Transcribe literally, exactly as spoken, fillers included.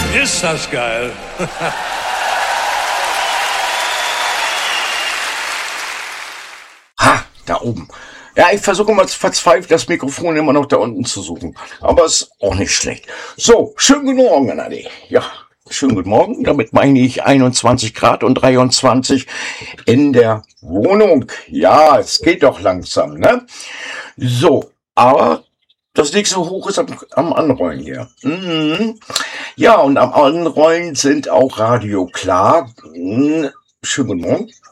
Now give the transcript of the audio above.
Ist das geil. Ha, da oben. Ja, ich versuche mal verzweifelt das Mikrofon immer noch da unten zu suchen. Aber ist auch nicht schlecht. So, schönen guten Morgen, Adi. Ja, schönen guten Morgen. Damit meine ich einundzwanzig Grad und dreiundzwanzig in der Wohnung. Ja, es geht doch langsam, ne? So, aber das nächste Hoch ist am, am Anrollen hier. Mhm. Ja, und am Anrollen sind auch Radio Klar. Mhm. Schönen guten Morgen.